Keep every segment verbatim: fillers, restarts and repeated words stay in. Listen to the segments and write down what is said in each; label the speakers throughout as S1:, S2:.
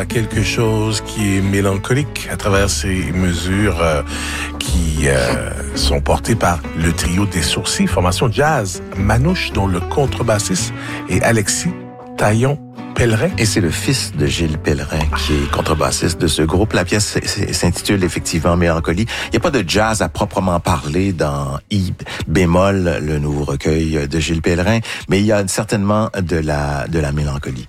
S1: a quelque chose qui est mélancolique à travers ces mesures euh, qui euh, sont portées par le trio des Sourcils, formation jazz Manouche, dont le contrebassiste est Alexis Taillon-Pellerin.
S2: Et c'est le fils de Gilles Pellerin qui est contrebassiste de ce groupe. La pièce s'intitule effectivement Mélancolie. Il n'y a pas de jazz à proprement parler dans I bémol, le nouveau recueil de Gilles Pellerin, mais il y a certainement de la, de la mélancolie.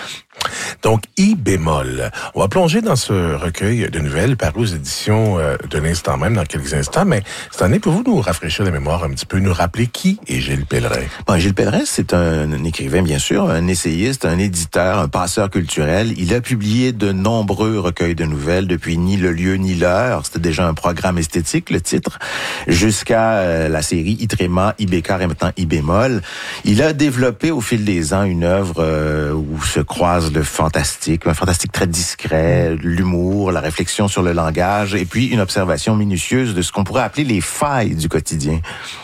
S1: Donc, I bémol. On va plonger dans ce recueil de nouvelles paru aux éditions euh, de l'instant même dans quelques instants, mais cette année, pouvez-vous nous rafraîchir la mémoire un petit peu, nous rappeler qui est Gilles Pellerin?
S2: Bon, Gilles Pellerin, c'est un, un écrivain, bien sûr, un essayiste, un éditeur, un passeur culturel. Il a publié de nombreux recueils de nouvelles depuis Ni le lieu ni l'heure. C'était déjà un programme esthétique, le titre, jusqu'à euh, la série I tréma, I bécard et maintenant I bémol. Il a développé au fil des ans une œuvre euh, où se croisent le fantastique, un fantastique très discret, l'humour, la réflexion sur le langage, et puis une observation minutieuse de ce qu'on pourrait appeler les failles du quotidien.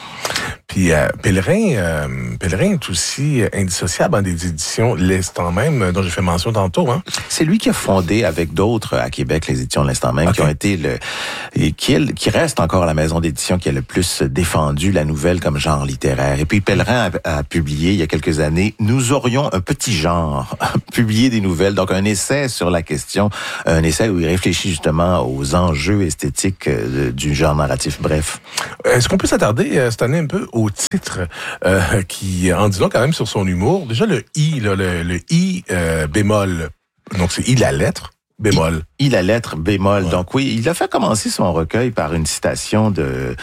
S1: Puis euh, Pellerin, euh, Pellerin est aussi indissociable dans des éditions L'Instant même, dont j'ai fait mention tantôt. Hein?
S2: C'est lui qui a fondé avec d'autres à Québec les éditions L'Instant même, okay. qui ont été le et qui, est, qui reste encore la maison d'édition qui a le plus défendu la nouvelle comme genre littéraire. Et puis Pellerin a, a publié il y a quelques années Nous aurions un petit genre, publié des nouvelles, donc un essai sur la question, un essai où il réfléchit justement aux enjeux esthétiques euh, du genre narratif. Bref.
S1: Est-ce qu'on peut s'attarder euh, cette année un peu au titre euh, qui en dit long quand même sur son humour? Déjà le I, là, le, le I euh, bémol, donc c'est I la lettre. Bémol.
S2: I, I la lettre bémol. Ouais. Donc oui, il a fait commencer son recueil par une citation de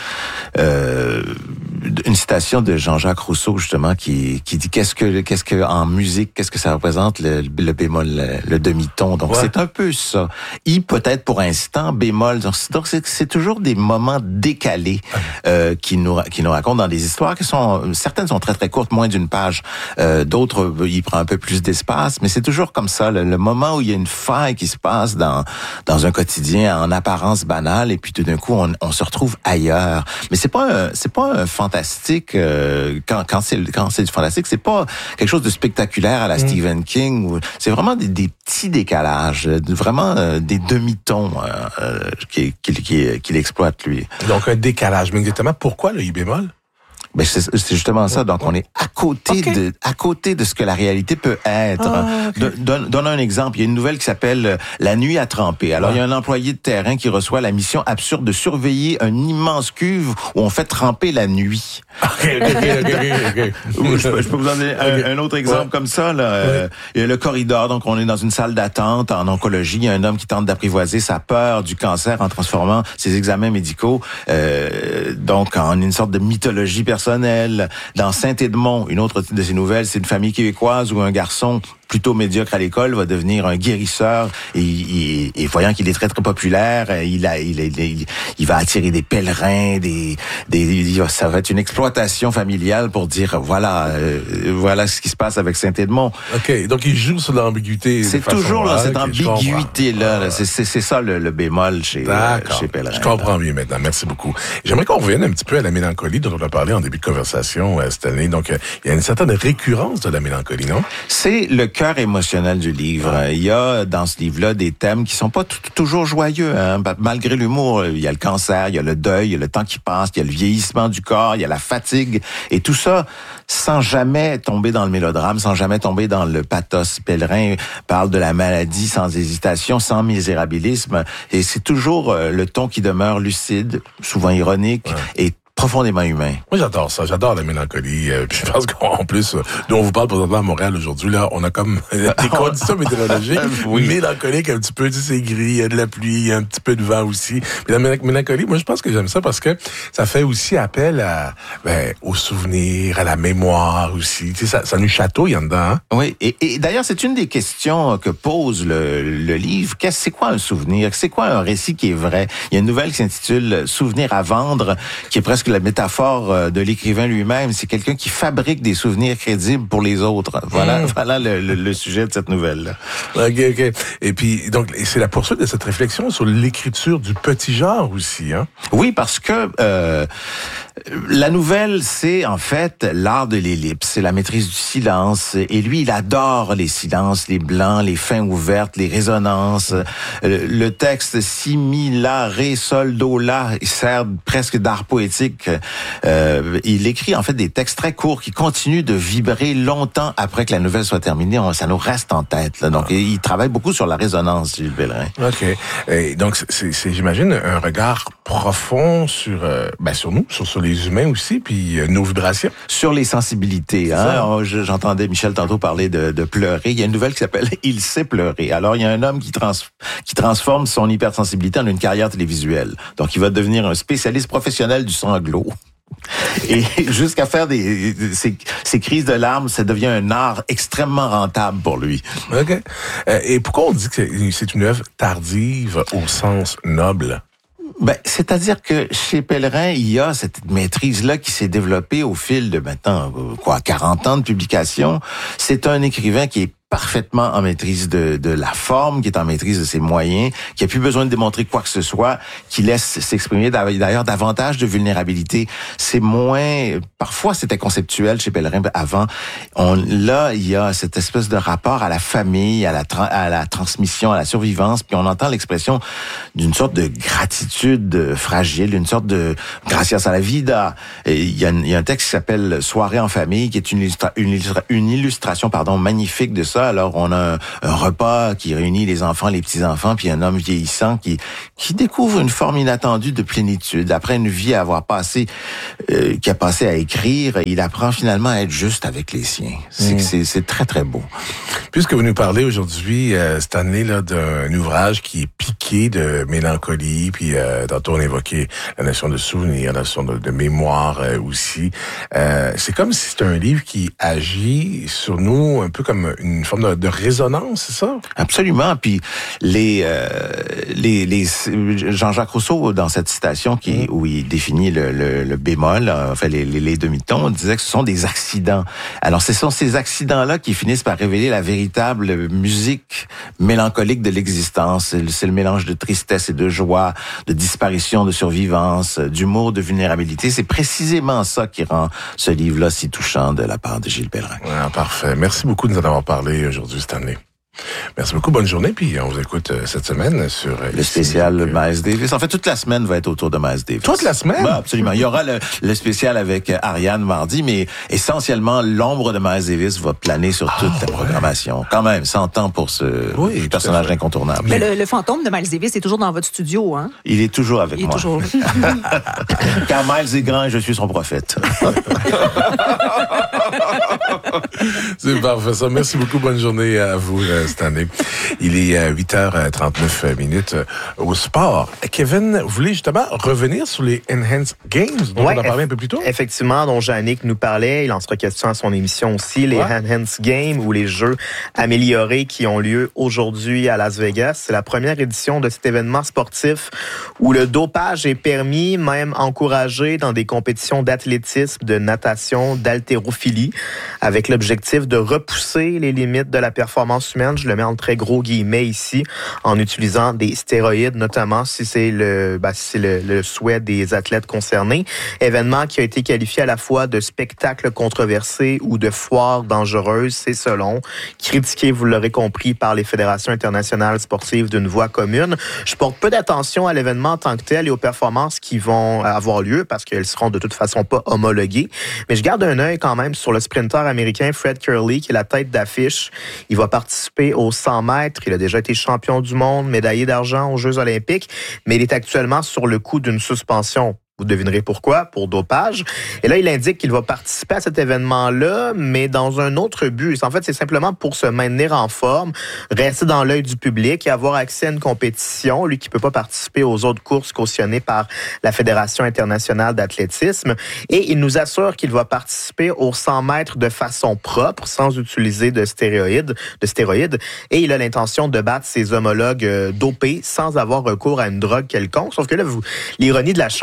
S2: euh, une citation de Jean-Jacques Rousseau justement qui qui dit qu'est-ce que qu'est-ce que en musique qu'est-ce que ça représente le, le bémol le, le demi-ton. Donc ouais. c'est un peu ça. I peut-être pour instant, bémol. Donc c'est, donc c'est, c'est toujours des moments décalés euh, qui nous qui nous racontent dans des histoires qui sont certaines sont très très courtes, moins d'une page. Euh, d'autres il prend un peu plus d'espace, mais c'est toujours comme ça le, le moment où il y a une faille qui se passe dans dans un quotidien en apparence banal et puis tout d'un coup on, on se retrouve ailleurs. Mais c'est pas un, c'est pas un fantastique euh, quand quand c'est quand c'est du fantastique, c'est pas quelque chose de spectaculaire à la mmh. Stephen King. Ou, c'est vraiment des, des petits décalages, vraiment euh, des demi-tons euh, qu'il qui, qui, qui exploite lui.
S1: Donc un décalage. Mais exactement pourquoi le I bémol?
S2: Ben c'est, c'est justement ça. Donc on est à côté okay. de à côté de ce que la réalité peut être. Ah, okay. Donne, donne un exemple. Il y a une nouvelle qui s'appelle La nuit à tremper. Alors ah. il y a un employé de terrain qui reçoit la mission absurde de surveiller un immense cuve où on fait tremper la nuit.
S1: Okay, okay, okay, okay, okay.
S2: je, peux, je peux vous en donner un, un autre exemple ouais. comme ça. Là. Ouais. Euh, il y a le corridor. Donc on est dans une salle d'attente en oncologie. Il y a un homme qui tente d'apprivoiser sa peur du cancer en transformant ses examens médicaux euh, donc en une sorte de mythologie personnelle. Personnel. Dans Saint-Édemond, une autre de ces nouvelles, c'est une famille québécoise où un garçon plutôt médiocre à l'école va devenir un guérisseur et, et, et voyant qu'il est très très populaire, il a il, il, il va attirer des pèlerins, des des ça va être une exploitation familiale pour dire voilà euh, voilà ce qui se passe avec Saint-Édemond.
S1: OK, donc il joue sur l'ambiguïté.
S2: C'est toujours là, cette ambiguïté là, là. C'est, c'est c'est ça le, le bémol chez euh, chez Pellerin.
S1: Je comprends mieux maintenant. Merci beaucoup. J'aimerais qu'on revienne un petit peu à la mélancolie dont on a parlé en début de conversation euh, cette année. Donc euh, il y a une certaine récurrence de la mélancolie, non?
S2: C'est le cœur émotionnel du livre. Il y a dans ce livre-là des thèmes qui sont pas t- toujours joyeux. Hein? Malgré l'humour, il y a le cancer, il y a le deuil, il y a le temps qui passe, il y a le vieillissement du corps, il y a la fatigue. Et tout ça, sans jamais tomber dans le mélodrame, sans jamais tomber dans le pathos. Pellerin parle de la maladie sans hésitation, sans misérabilisme. Et c'est toujours le ton qui demeure lucide, souvent ironique, ouais. et profondément humain.
S1: Moi, j'adore ça. J'adore la mélancolie. Euh, puis je pense qu'en plus, euh, nous, on vous parle présentement à Montréal aujourd'hui, là, on a comme des conditions météorologiques oui. mélancoliques un petit peu. Tu sais, c'est gris, il y a de la pluie, il y a un petit peu de vent aussi. Mais la mélancolie, moi, je pense que j'aime ça parce que ça fait aussi appel à, ben, aux souvenirs, à la mémoire aussi. Tu sais, ça, ça nous chatouille en dedans. Hein?
S2: Oui. Et, et d'ailleurs, c'est une des questions que pose le, le livre. Qu'est-ce, c'est quoi un souvenir? C'est quoi un récit qui est vrai? Il y a une nouvelle qui s'intitule Souvenir à vendre, qui est presque que la métaphore de l'écrivain lui-même, c'est quelqu'un qui fabrique des souvenirs crédibles pour les autres. Voilà, mmh. voilà le, le, le sujet de cette nouvelle-là.
S1: OK, OK. Et puis, donc, c'est la poursuite de cette réflexion sur l'écriture du petit genre aussi, hein?
S2: Oui, parce que euh, la nouvelle, c'est en fait l'art de l'ellipse, c'est la maîtrise du silence. Et lui, il adore les silences, les blancs, les fins ouvertes, les résonances. Le texte si, mi, la, ré, sol, do, la, il sert presque d'art poétique. Euh, il écrit en fait des textes très courts qui continuent de vibrer longtemps après que la nouvelle soit terminée. On, ça nous reste en tête. Là. Donc, ah. il travaille beaucoup sur la résonance, Gilles Pellerin.
S1: OK. Et donc, c'est, c'est, j'imagine, un regard profond sur, euh, ben, sur nous, sur, sur les humains aussi, puis euh, nos vibrations.
S2: Sur les sensibilités. Hein? Oh, j'entendais Michel tantôt parler de, de pleurer. Il y a une nouvelle qui s'appelle « Il sait pleurer ». Alors, il y a un homme qui, trans, qui transforme son hypersensibilité en une carrière télévisuelle. Donc, il va devenir un spécialiste professionnel du sanglot. Et jusqu'à faire des ces, ces crises de larmes, ça devient un art extrêmement rentable pour lui.
S1: OK. Et pourquoi on dit que c'est une œuvre tardive au sens noble?
S2: Ben, c'est-à-dire que chez Pellerin, il y a cette maîtrise-là qui s'est développée au fil de maintenant, quoi, quarante ans de publication. C'est un écrivain qui est parfaitement en maîtrise de, de la forme, qui est en maîtrise de ses moyens, qui a plus besoin de démontrer quoi que ce soit, qui laisse s'exprimer d'ailleurs davantage de vulnérabilité. C'est moins, parfois c'était conceptuel chez Pellerin avant. On, là, il y a cette espèce de rapport à la famille, à la, tra- à la transmission, à la survivance, puis on entend l'expression d'une sorte de gratitude fragile, une sorte de gracias a la vida. Et il y a, il y a un texte qui s'appelle Soirée en famille, qui est une, illustra- une, illustra- une illustration, pardon, magnifique de ça. Alors, on a un, un repas qui réunit les enfants, les petits-enfants, puis un homme vieillissant qui qui découvre une forme inattendue de plénitude. Après une vie à avoir passé, euh, qui a passé à écrire, il apprend finalement à être juste avec les siens. C'est, mmh. c'est, c'est très, très beau.
S1: Puisque vous nous parlez aujourd'hui, euh, Stanley, là, d'un ouvrage qui est piqué de mélancolie, puis euh, tantôt on évoquait la notion de souvenir, la notion de, de mémoire euh, aussi. Euh, c'est comme si c'était un livre qui agit sur nous un peu comme une forme de, de résonance, c'est ça?
S2: Absolument. Puis les, euh, les, les Jean-Jacques Rousseau, dans cette citation qui, où il définit le, le, le bémol, enfin les, les, les demi-tons, disait que ce sont des accidents. Alors, ce sont ces accidents-là qui finissent par révéler la véritable musique mélancolique de l'existence. C'est le mélange de tristesse et de joie, de disparition, de survivance, d'humour, de vulnérabilité. C'est précisément ça qui rend ce livre-là si touchant de la part de Gilles Pellerin.
S1: Ouais, parfait. Merci beaucoup de nous en avoir parlé aujourd'hui, Stanley. Merci beaucoup, bonne journée, puis on vous écoute euh, cette semaine sur... Euh,
S2: le spécial que... Miles Davis. En fait, toute la semaine va être autour de Miles Davis.
S1: Toute la semaine?
S2: Ben, absolument. Il y aura le, le spécial avec Ariane mardi, mais essentiellement, l'ombre de Miles Davis va planer sur toute ah, la programmation. Ouais. Quand même, cent ans pour ce oui, personnage incontournable.
S3: Mais le, le fantôme de Miles Davis est toujours dans votre studio, hein?
S2: Il est toujours avec
S3: Il
S2: moi.
S3: Est toujours...
S2: Car Miles est grand et je suis son prophète.
S1: C'est parfait, ça. Merci beaucoup. Bonne journée à vous, Stanley. Il est huit heures trente-neuf minutes au sport. Kevin, vous voulez justement revenir sur les Enhanced Games dont ouais, on a parlé un peu plus tôt?
S4: Effectivement, dont Yannick nous parlait. Il en sera question à son émission aussi. Les ouais. Enhanced Games ou les jeux améliorés qui ont lieu aujourd'hui à Las Vegas. C'est la première édition de cet événement sportif où le dopage est permis, même encouragé dans des compétitions d'athlétisme, de natation, d'haltérophilie, avec l'objectif de repousser les limites de la performance humaine. Je le mets en très gros guillemets ici, en utilisant des stéroïdes, notamment si c'est le, ben, si c'est le, le souhait des athlètes concernés. Événement qui a été qualifié à la fois de spectacle controversé ou de foire dangereuse, c'est selon. Critiqué, vous l'aurez compris, par les fédérations internationales sportives d'une voix commune. Je porte peu d'attention à l'événement en tant que tel et aux performances qui vont avoir lieu parce qu'elles seront de toute façon pas homologuées. Mais je garde un œil quand même sur le sprinter américain Fred Kerley, qui est la tête d'affiche. Il va participer aux cent mètres. Il a déjà été champion du monde, médaillé d'argent aux Jeux olympiques, mais il est actuellement sur le coup d'une suspension. Vous devinerez pourquoi, pour dopage. Et là, il indique qu'il va participer à cet événement-là, mais dans un autre but. En fait, c'est simplement pour se maintenir en forme, rester dans l'œil du public et avoir accès à une compétition. Lui qui peut pas participer aux autres courses cautionnées par la Fédération internationale d'athlétisme. Et il nous assure qu'il va participer aux cent mètres de façon propre, sans utiliser de stéroïdes. De stéroïdes. Et il a l'intention de battre ses homologues dopés sans avoir recours à une drogue quelconque. Sauf que là, vous, l'ironie de la chose, c'est que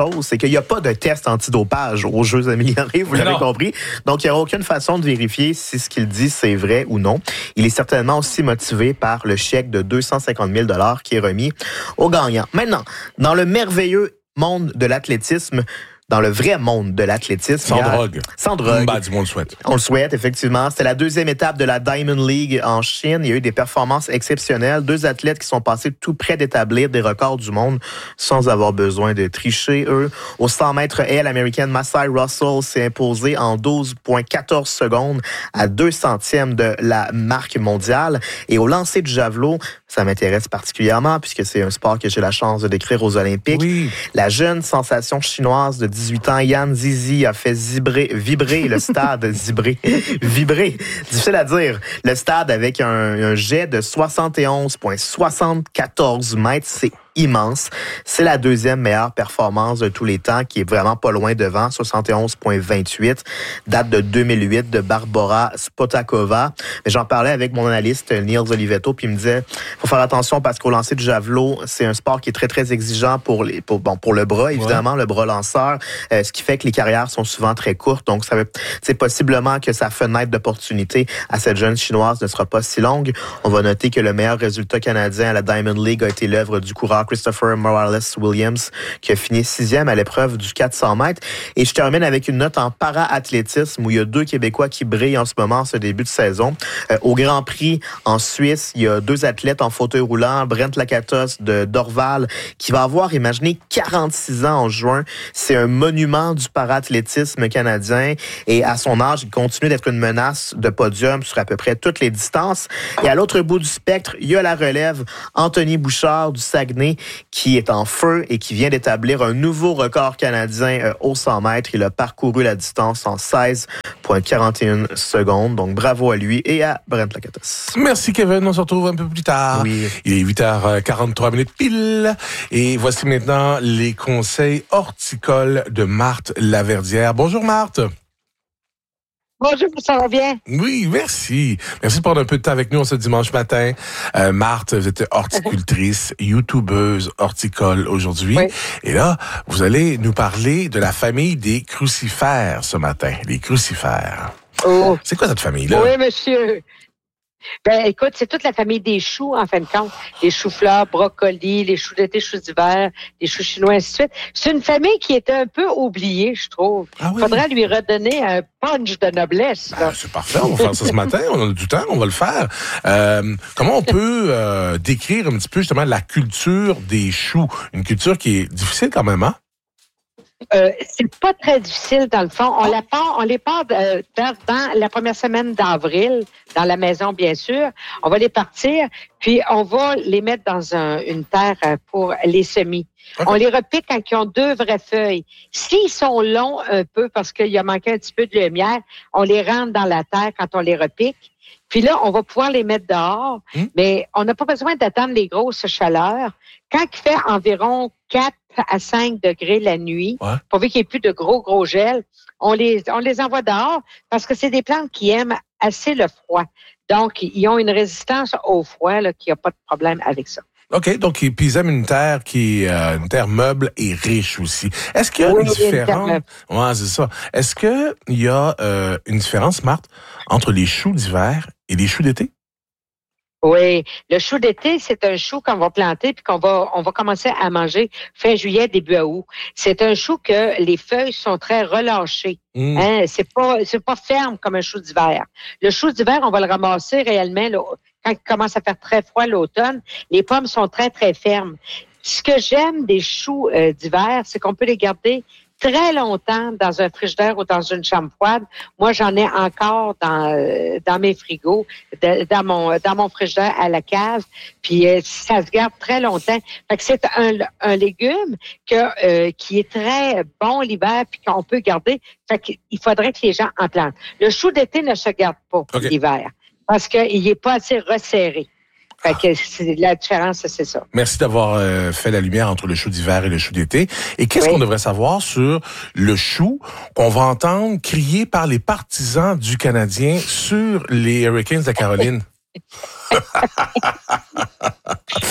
S4: il n'y a pas de test antidopage aux Jeux améliorés, vous l'avez compris. Donc, il n'y aura aucune façon de vérifier si ce qu'il dit, c'est vrai ou non. Il est certainement aussi motivé par le chèque de deux cent cinquante mille dollars qui est remis aux gagnants. Maintenant, dans le merveilleux monde de l'athlétisme, dans le vrai monde de l'athlétisme.
S1: Sans a, drogue.
S4: Sans drogue.
S1: Bah, du monde le souhaite.
S4: On le souhaite, effectivement. C'était la deuxième étape de la Diamond League en Chine. Il y a eu des performances exceptionnelles. Deux athlètes qui sont passés tout près d'établir des records du monde sans avoir besoin de tricher, eux. Au cent mètres haies, l'Américaine Masai Russell s'est imposée en douze virgule quatorze secondes à deux centièmes de la marque mondiale. Et au lancer du javelot, ça m'intéresse particulièrement puisque c'est un sport que j'ai la chance de décrire aux Olympiques.
S1: Oui.
S4: La jeune sensation chinoise de dix-huit ans, Yan Zizi, a fait vibrer, vibrer le stade, vibrer, vibrer, difficile à dire, le stade avec un, un jet de soixante et onze virgule soixante-quatorze mètres. C'est immense. C'est la deuxième meilleure performance de tous les temps, qui est vraiment pas loin devant, soixante et onze virgule vingt-huit, date de deux mille huit de Barbara Spotakova. Mais j'en parlais avec mon analyste Niels Olivetto, puis il me disait, faut faire attention parce qu'au lancer du javelot, c'est un sport qui est très, très exigeant pour les, pour, bon, pour le bras, évidemment, ouais. le bras lanceur, euh, ce qui fait que les carrières sont souvent très courtes. Donc, ça veut, c'est possiblement que sa fenêtre d'opportunité à cette jeune chinoise ne sera pas si longue. On va noter que le meilleur résultat canadien à la Diamond League a été l'œuvre du coureur Christopher Morales-Williams, qui a fini sixième à l'épreuve du quatre cents mètres. Et je termine avec une note en para-athlétisme, où il y a deux Québécois qui brillent en ce moment, en ce début de saison. Euh, au Grand Prix, en Suisse, il y a deux athlètes en fauteuil roulant, Brent Lakatos de Dorval, qui va avoir, imaginez, quarante-six ans en juin. C'est un monument du para-athlétisme canadien. Et à son âge, il continue d'être une menace de podium sur à peu près toutes les distances. Et à l'autre bout du spectre, il y a la relève, Anthony Bouchard du Saguenay, qui est en feu et qui vient d'établir un nouveau record canadien euh, au cent mètres. Il a parcouru la distance en seize virgule quarante et une secondes. Donc, bravo à lui et à Brent Lakatos.
S1: Merci, Kevin. On se retrouve un peu plus tard.
S4: Oui.
S1: Il est huit heures quarante-trois minutes pile. Et voici maintenant les conseils horticoles de Marthe Laverdière. Bonjour, Marthe.
S5: Bonjour, ça va bien?
S1: Oui, merci. Merci de prendre un peu de temps avec nous ce dimanche matin. Euh, Marthe, vous êtes horticultrice, youtubeuse horticole aujourd'hui. Oui. Et là, vous allez nous parler de la famille des crucifères ce matin. Les crucifères.
S5: Oh.
S1: C'est quoi cette famille-là?
S5: Oui, monsieur. Ben, écoute, c'est toute la famille des choux, en fin de compte. Les choux-fleurs, brocolis, les choux d'été, choux d'hiver, les choux chinois, ainsi de suite. C'est une famille qui est un peu oubliée, je trouve. Il ah oui. faudrait lui redonner un punch de noblesse.
S1: Ah, c'est parfait, on va faire ça ce matin. On a du temps, on va le faire. Euh, comment on peut euh, décrire un petit peu justement la culture des choux? Une culture qui est difficile quand même, hein?
S5: Euh, c'est pas très difficile dans le fond. On, la part, on les part euh, dans, dans la première semaine d'avril, dans la maison bien sûr. On va les partir, puis on va les mettre dans un, une terre pour les semis. Okay. On les repique quand ils ont deux vraies feuilles. S'ils sont longs un peu parce qu'il a manqué un petit peu de lumière, on les rentre dans la terre quand on les repique. Puis là, on va pouvoir les mettre dehors, mmh. mais on n'a pas besoin d'attendre les grosses chaleurs. Quand il fait environ quatre à cinq degrés la nuit, ouais. pourvu qu'il n'y ait plus de gros, gros gel, on les, on les envoie dehors parce que c'est des plantes qui aiment assez le froid. Donc, ils ont une résistance au froid, là, qu'il n'y a pas de problème avec ça.
S1: OK, donc puis ils aiment une terre qui est euh, une terre meuble et riche aussi. Est-ce qu'il y a
S5: oui,
S1: une différence? Ouais, c'est ça. Est-ce que il y a euh, une différence, Marthe, entre les choux d'hiver et les choux d'été?
S5: Oui, le chou d'été, c'est un chou qu'on va planter puis qu'on va on va commencer à manger fin juillet, début août. C'est un chou que les feuilles sont très relâchées. Mmh. Hein, c'est pas c'est pas ferme comme un chou d'hiver. Le chou d'hiver, on va le ramasser réellement là, quand il commence à faire très froid l'automne. Les pommes sont très très fermes. Ce que j'aime des choux euh, d'hiver, c'est qu'on peut les garder très longtemps dans un frigidaire ou dans une chambre froide. Moi, j'en ai encore dans euh, dans mes frigos, de, dans mon dans mon frigidaire à la cave. Puis euh, ça se garde très longtemps. Fait que c'est un, un légume que euh, qui est très bon l'hiver puis qu'on peut garder. Fait qu'il faudrait que les gens en plantent. Le chou d'été ne se garde pas okay. l'hiver parce qu'il n'est pas assez resserré. Fait que c'est, la différence, c'est ça.
S1: Merci d'avoir euh, fait la lumière entre le chou d'hiver et le chou d'été. Et qu'est-ce oui. qu'on devrait savoir sur le chou qu'on va entendre crier par les partisans du Canadien sur les Hurricanes de la Caroline?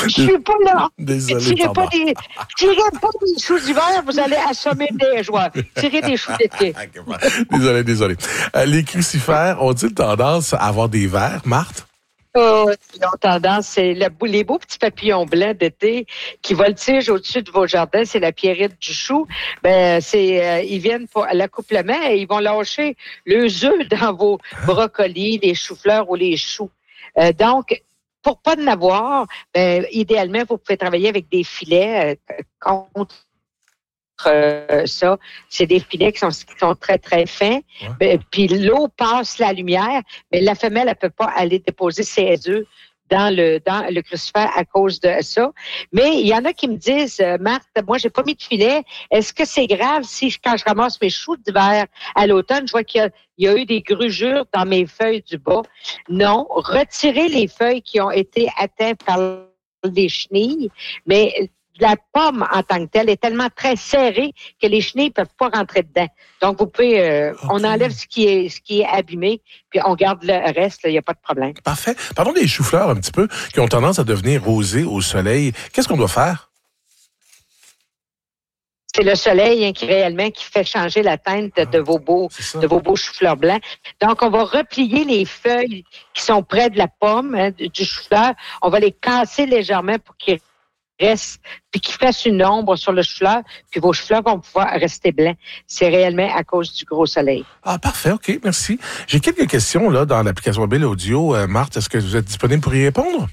S5: Je suis pas là.
S1: Désolé,
S5: tirez pas des, tirez pas des choux d'hiver, vous allez assommer des joies. Tirez des choux d'été.
S1: Désolé, désolé. Euh, les crucifères ont-ils tendance à avoir des vers, Marthe?
S5: Oh, ils ont tendance, c'est le, les beaux petits papillons blancs d'été qui voltigent au-dessus de vos jardins, c'est la pierrite du chou. Ben, c'est, euh, ils viennent pour l'accouplement et ils vont lâcher leurs œufs dans vos brocolis, les choux-fleurs ou les choux. Euh, donc, pour pas en avoir, ben, idéalement, vous pouvez travailler avec des filets euh, contre Euh, ça, c'est des filets qui sont, qui sont très, très fins. Ouais. Ben, puis l'eau passe la lumière, mais la femelle, elle peut pas aller déposer ses œufs dans le dans le crucifère à cause de ça. Mais il y en a qui me disent, euh, Marthe, moi, j'ai pas mis de filet. Est-ce que c'est grave si, quand je ramasse mes choux d'hiver à l'automne, je vois qu'il y a, il y a eu des grugures dans mes feuilles du bas? Non. Retirez les feuilles qui ont été atteintes par les chenilles, mais la pomme en tant que telle est tellement très serrée que les chenilles peuvent pas rentrer dedans. Donc, vous pouvez, euh, okay. on enlève ce qui est, ce qui est abîmé, puis on garde le reste, il n'y a pas de problème.
S1: Parfait. Parlons des choux-fleurs un petit peu, qui ont tendance à devenir rosés au soleil. Qu'est-ce qu'on doit faire?
S5: C'est le soleil hein, qui réellement qui fait changer la teinte de, de vos beaux, de vos beaux choux-fleurs blancs. Donc, on va replier les feuilles qui sont près de la pomme, hein, du chou-fleur. On va les casser légèrement pour qu'ils reste, puis qu'il fasse une ombre sur le chou-fleur, puis vos chou-fleurs vont pouvoir rester blancs. C'est réellement à cause du gros soleil.
S1: Ah, parfait, OK, merci. J'ai quelques questions là dans l'application mobile audio. Euh, Marthe, est-ce que vous êtes disponible pour y répondre?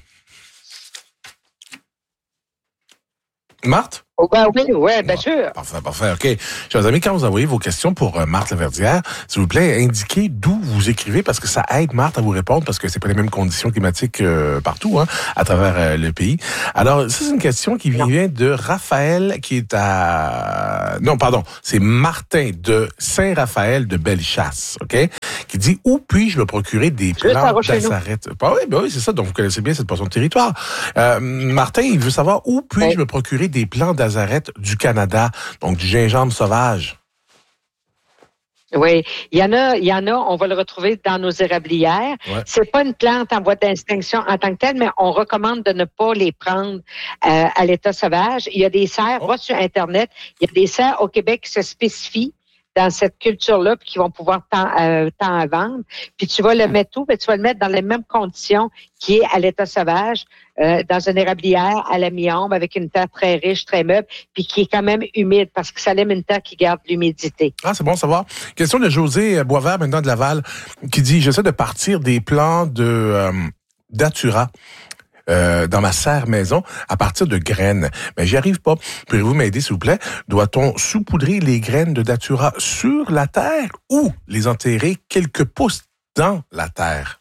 S1: Marthe?
S5: Oh ben oui, oui, bien bon, sûr.
S1: Parfait, parfait. OK. Chers amis, quand vous envoyez vos questions pour euh, Marthe Laverdière, s'il vous plaît, indiquez d'où vous écrivez parce que ça aide Marthe à vous répondre parce que c'est pas les mêmes conditions climatiques euh, partout, hein, à travers euh, le pays. Alors, ça, c'est une question qui vient non. de Raphaël qui est à... Non, pardon, c'est Martin de Saint-Raphaël de Bellechasse, OK? Qui dit, où puis-je me procurer des plants d'azareth? Ah, oui, ben oui, c'est ça. Donc, vous connaissez bien cette portion de territoire. Euh, Martin, il veut savoir où puis-je oui. me procurer des plants d'azareth du Canada, donc du gingembre sauvage.
S5: Oui, il y en a, il y en a, on va le retrouver dans nos érablières. Ouais. C'est pas une plante en voie d'extinction en tant que telle, mais on recommande de ne pas les prendre euh, à l'état sauvage. Il y a des serres, oh. va sur Internet, il y a des serres au Québec qui se spécifient dans cette culture-là, puis qui vont pouvoir t'en, euh, t'en vendre. Puis tu vas le mettre où? Ben, tu vas le mettre dans les mêmes conditions qui est à l'état sauvage, euh, dans une érablière à la mi-ombre, avec une terre très riche, très meuble, puis qui est quand même humide, parce que ça aime une terre qui garde l'humidité.
S1: Ah, c'est bon à savoir. Question de José Boisvert, maintenant de Laval, qui dit, j'essaie de partir des plants de euh, datura. Euh, dans ma serre maison à partir de graines. Mais j'y arrive pas. Pourriez-vous m'aider, s'il vous plaît? Doit-on saupoudrer les graines de datura sur la terre ou les enterrer quelques pouces dans la terre?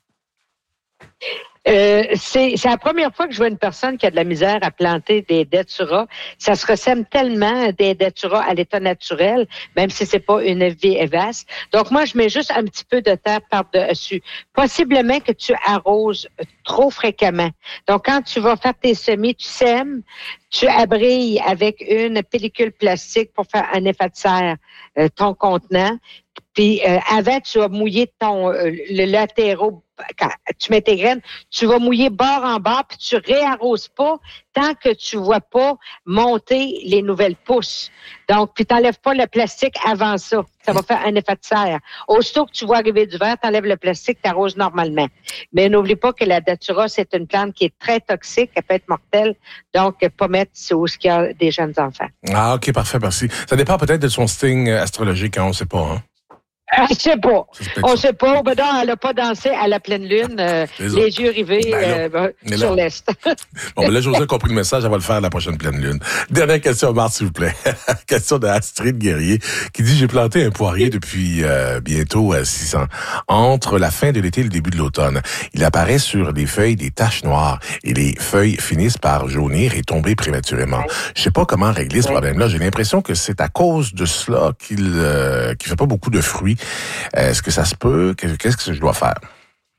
S5: Euh, c'est, c'est la première fois que je vois une personne qui a de la misère à planter des datura. Ça se ressemble tellement des datura à l'état naturel, même si c'est pas une vie vaste. Donc moi, je mets juste un petit peu de terre par-dessus. Possiblement que tu arroses trop fréquemment. Donc quand tu vas faire tes semis, tu sèmes, tu abrilles avec une pellicule plastique pour faire un effet de serre euh, ton contenant. Puis euh, avant, tu vas mouiller ton euh, le latéraux. Quand tu mets tes graines, tu vas mouiller bord en bord, puis tu réarroses pas tant que tu vois pas monter les nouvelles pousses. Donc, puis t'enlèves pas le plastique avant ça. Ça va faire un effet de serre. Aussitôt que tu vois arriver du vert, t'enlèves le plastique, t'arroses normalement. Mais n'oublie pas que la datura, c'est une plante qui est très toxique, elle peut être mortelle. Donc, pas mettre où il y a des jeunes enfants.
S1: Ah, OK, parfait, merci. Ça dépend peut-être de son signe astrologique, hein, on sait pas, hein?
S5: Je sais pas. On ne sait pas. Ben non, elle n'a pas dansé à la pleine lune, euh, les yeux rivés ben euh, ben, sur l'Est.
S1: Bon, ben là, José a compris le message, elle va le faire à la prochaine pleine lune. Dernière question, Marthe, s'il vous plaît. Question de Astrid Guerrier, qui dit, j'ai planté un poirier depuis euh, bientôt euh, six ans. Entre la fin de l'été et le début de l'automne, il apparaît sur les feuilles des taches noires et les feuilles finissent par jaunir et tomber prématurément. Je sais pas comment régler ce problème-là. J'ai l'impression que c'est à cause de cela qu'il euh, qu'il fait pas beaucoup de fruits. Est-ce que ça se peut? Qu'est-ce que je dois faire?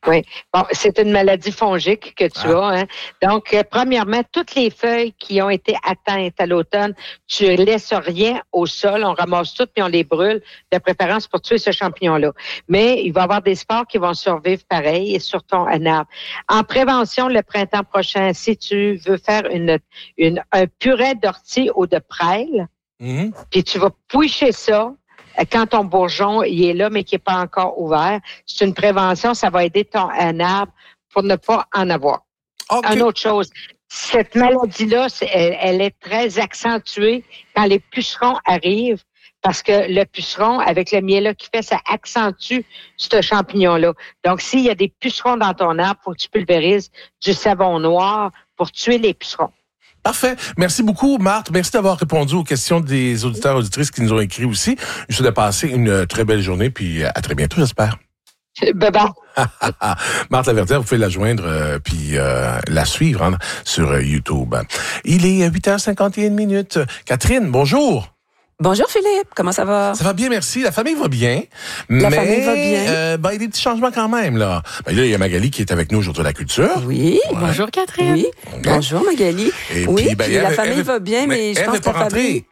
S5: Oui. Bon, c'est une maladie fongique que tu
S1: Ah.
S5: as. Hein? Donc, euh, premièrement, toutes les feuilles qui ont été atteintes à l'automne, tu laisses rien au sol, on ramasse toutes puis on les brûle, de préférence pour tuer ce champignon-là. Mais il va y avoir des spores qui vont survivre pareil sur ton arbre. En prévention, le printemps prochain, si tu veux faire une, une un purée d'ortie ou de prêle,
S1: Mm-hmm.
S5: puis tu vas pouicher ça. Quand ton bourgeon il est là, mais qui n'est pas encore ouvert, c'est une prévention, ça va aider ton un arbre pour ne pas en avoir.
S1: Okay.
S5: Une autre chose, cette maladie-là, c'est, elle, elle est très accentuée quand les pucerons arrivent, parce que le puceron, avec le miel qu'il fait, ça accentue ce champignon-là. Donc, s'il y a des pucerons dans ton arbre, il faut que tu pulvérises du savon noir pour tuer les pucerons.
S1: Parfait. Merci beaucoup, Marthe. Merci d'avoir répondu aux questions des auditeurs et auditrices qui nous ont écrit aussi. Je vous souhaite de passer une très belle journée, puis à très bientôt, j'espère.
S5: Bye-bye.
S1: Marthe Laverdière, vous pouvez la joindre euh, puis euh, la suivre hein, sur euh, YouTube. Il est huit heures cinquante et une minutes. Catherine, bonjour.
S6: Bonjour Philippe, comment ça va?
S1: Ça va bien, merci. La famille va bien.
S6: La
S1: mais,
S6: famille va bien.
S1: Euh, ben, il y a des petits changements quand même, là. Ben, là, il y a Magali qui est avec nous aujourd'hui à la culture.
S6: Oui.
S1: Ouais.
S7: Bonjour Catherine.
S6: Oui.
S1: Bien.
S6: Bonjour Magali.
S1: Et
S6: oui,
S1: puis, ben,
S6: puis
S1: Ève-
S6: la famille
S1: Ève-
S6: va bien, mais,
S1: mais
S6: je
S1: Ève
S6: pense
S1: est
S6: que
S1: pas
S6: la famille...
S1: rentrée.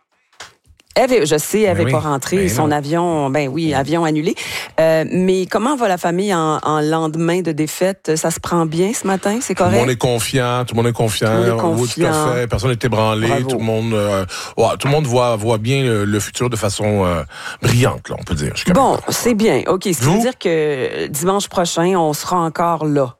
S6: Ève, je sais, elle
S1: Ben
S6: n'est
S1: oui.
S6: pas rentrée.
S1: Ben
S6: son
S1: non.
S6: avion, ben oui, avion annulé. Euh, mais comment va la famille en, en lendemain de défaite? Ça se prend bien ce matin? C'est
S1: Tout le
S6: correct?
S1: monde est confiant, tout le monde est confiant.
S6: Tout le monde est
S1: Oui, tout
S6: confiant.
S1: à fait. Personne n'est ébranlé.
S6: Bravo.
S1: Tout le monde, euh, ouais, tout le monde voit, voit bien le, le futur de façon euh, brillante, là, on peut dire. jusqu'à
S6: Bon,
S1: maintenant.
S6: c'est bien. OK. Ce qui
S1: Vous?
S6: veut dire que dimanche prochain, on sera encore là.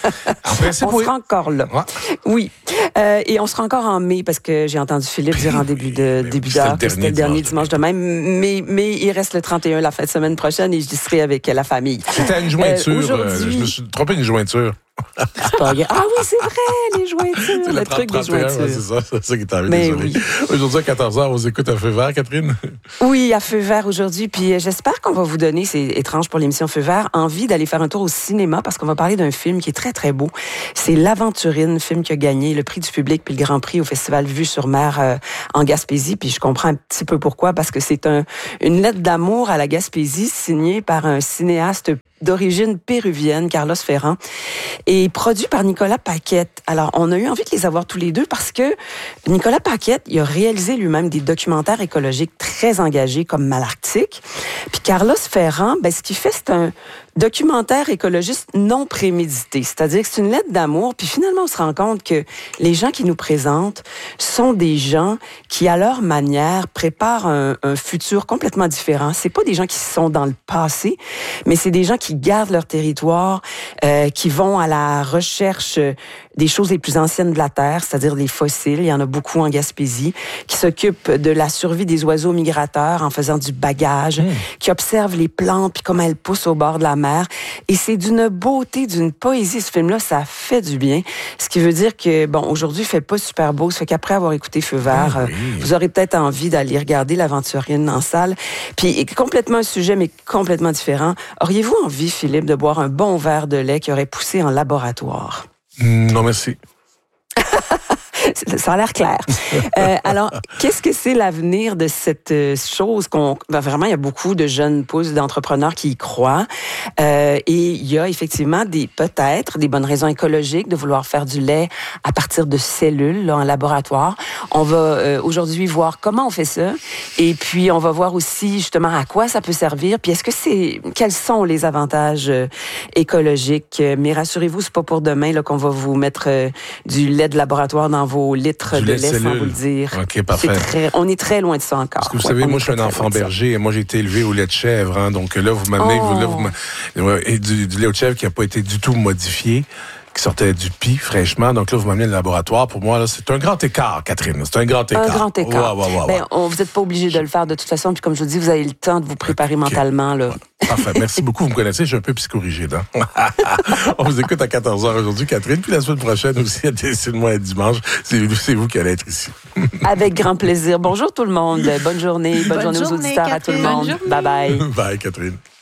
S1: En principe,
S6: On
S1: oui.
S6: sera encore là.
S1: Ouais.
S6: Oui. Euh, et on sera encore en mai parce que j'ai entendu Philippe dire en début de
S1: Mais
S6: début
S1: c'était le
S6: d'heure que c'était le dernier dimanche de mai. Mais, mais il reste le trente et un la fin de semaine prochaine et je serai avec la famille.
S1: C'était une jointure.
S6: Euh,
S1: euh,
S6: aujourd'hui-
S1: je me suis trompé une jointure.
S6: C'est pas grave. Ah oui, c'est vrai, les jointures,
S1: C'est
S6: le truc des
S1: trente trente et un,
S6: jointures.
S1: ouais, c'est ça, c'est ça qui est arrivé,
S6: Mais
S1: désolé.
S6: oui.
S1: Aujourd'hui à quatorze heures, on vous écoute à Feu vert, Catherine.
S6: Oui, à Feu vert aujourd'hui. Puis euh, j'espère qu'on va vous donner, c'est étrange pour l'émission Feu vert, envie d'aller faire un tour au cinéma parce qu'on va parler d'un film qui est très, très beau. C'est L'Aventurine, film qui a gagné le prix du public puis le Grand Prix au Festival Vue sur Mer euh, en Gaspésie. Puis je comprends un petit peu pourquoi, parce que c'est un, une lettre d'amour à la Gaspésie signée par un cinéaste d'origine péruvienne, Carlos Ferrand, et produit par Nicolas Paquette. Alors, on a eu envie de les avoir tous les deux parce que Nicolas Paquette, il a réalisé lui-même des documentaires écologiques très engagés comme Malarctique. Puis Carlos Ferrand, ben, ce qu'il fait, c'est un documentaire écologiste non prémédité. C'est-à-dire que c'est une lettre d'amour. Puis finalement, on se rend compte que les gens qui nous présentent sont des gens qui, à leur manière, préparent un, un futur complètement différent. C'est pas des gens qui sont dans le passé, mais c'est des gens qui gardent leur territoire, euh, qui vont à la recherche des choses les plus anciennes de la Terre, c'est-à-dire des fossiles. Il y en a beaucoup en Gaspésie, qui s'occupent de la survie des oiseaux migrateurs en faisant du bagage, mmh. qui observent les plantes puis comment elles poussent au bord de la mer. Et c'est d'une beauté, d'une poésie, ce film-là, ça fait du bien. Ce qui veut dire que, bon, aujourd'hui, il fait pas super beau. Ça fait qu'après avoir écouté Feu vert, ah, oui. euh, vous aurez peut-être envie d'aller regarder L'Aventurine en salle. Puis, complètement un sujet, mais complètement différent. Auriez-vous envie, Philippe, de boire un bon verre de lait qui aurait poussé en laboratoire?
S1: Non, merci.
S6: Ça a l'air clair. Euh, alors, qu'est-ce que c'est l'avenir de cette chose qu'on... Ben, vraiment, il y a beaucoup de jeunes pousses d'entrepreneurs qui y croient. Euh, et il y a effectivement des peut-être des bonnes raisons écologiques de vouloir faire du lait à partir de cellules là, en laboratoire. On va euh, aujourd'hui voir comment on fait ça. Et puis, on va voir aussi justement à quoi ça peut servir. Puis, est-ce que c'est... Quels sont les avantages euh, écologiques? Mais rassurez-vous, c'est pas pour demain là, qu'on va vous mettre euh, du lait de laboratoire dans vos litres
S1: du
S6: de
S1: lait,
S6: lait,
S1: cellule.
S6: Sans vous le dire.
S1: OK, parfait.
S6: Très, on est très loin de ça encore.
S1: Parce que vous
S6: ouais,
S1: savez, moi, je suis
S6: très,
S1: un
S6: très
S1: enfant berger et moi, j'ai été élevé au lait de chèvre. Hein, donc là, vous m'amenez...
S6: Oh.
S1: Là, vous m'a... et du, du lait de chèvre qui n'a pas été du tout modifié, qui sortait du pis fraîchement. Donc là, vous m'amenez le laboratoire. Pour moi, là, c'est un grand écart, Catherine. C'est un grand écart.
S6: Un grand écart.
S1: Ouais, ouais, ouais, ouais.
S6: Ben, on, vous n'êtes pas obligé de le faire de toute façon. Puis comme je vous dis, vous avez le temps de vous préparer okay. mentalement. Là.
S1: Parfait. Merci beaucoup. Vous me connaissez, je suis un peu psychorigide. Hein? On vous écoute à quatorze heures aujourd'hui, Catherine. Puis la semaine prochaine aussi, à Décide-moi et dimanche. C'est, c'est vous qui allez être ici.
S6: Avec grand plaisir. Bonjour tout le monde. Bonne journée. Bonne, Bonne journée aux auditeurs, Catherine. À tout le monde. Bye bye.
S1: Bye, Catherine.